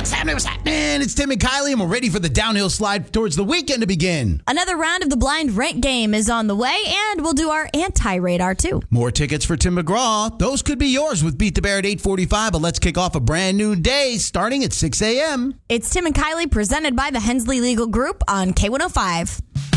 What's happening? What's happening? It's Tim and Kylie, and we're ready for the downhill slide towards the weekend to begin. Another round of the blind rank game is on the way, and we'll do our anti-radar, too. More tickets for Tim McGraw. Those could be yours with Beat the Bear at 8:45, but let's kick off a brand new day starting at 6 a.m. It's Tim and Kylie presented by the Hensley Legal Group on K105.